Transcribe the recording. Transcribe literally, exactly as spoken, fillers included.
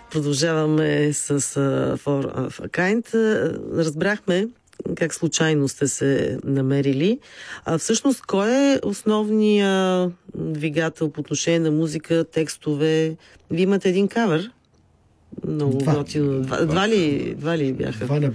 Продължаваме с uh, For of a Kind. Разбрахме как случайно сте се намерили. А всъщност, кой е основният двигател по отношение на музика, текстове? Вие имате един кавър. Много Два. готино. Два, два, ли, два ли бяха? Два на